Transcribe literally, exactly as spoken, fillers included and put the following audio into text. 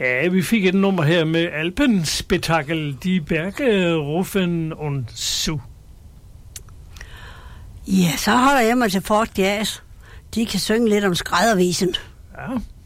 Ja, vi fik et nummer her med Alpenspektakel, Die Berge rufen und zu. Ja, så holder jeg mig til Fort Jazz. De kan synge lidt om skræddervisen. Ja.